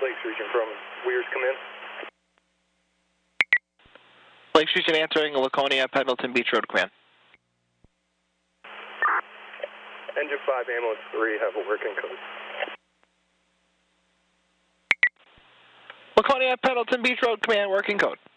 Lakes Region from Weirs, come in. Lakes Region answering Laconia, Pendleton Beach Road, command. Engine 5, ambulance 3, have a working code. Laconia, Pendleton Beach Road, command, working code.